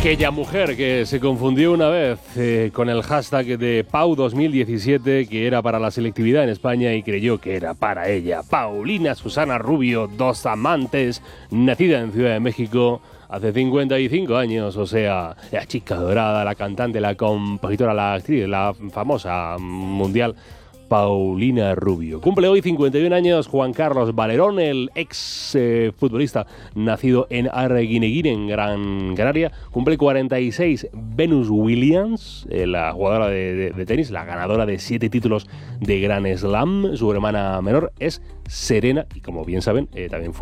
Aquella mujer que se confundió una vez con el hashtag de Pau 2017, que era para la selectividad en España, y creyó que era para ella. Paulina Susana Rubio dos Amantes, nacida en Ciudad de México hace 55 años, o sea, la chica dorada, la cantante, la compositora, la actriz, la famosa mundial Paulina Rubio. Cumple hoy 51 años Juan Carlos Valerón, el ex futbolista nacido en Arguineguín, en Gran Canaria. Cumple 46 Venus Williams, la jugadora de tenis, la ganadora de 7 títulos de Grand Slam. Su hermana menor es Serena y, como bien saben, también fue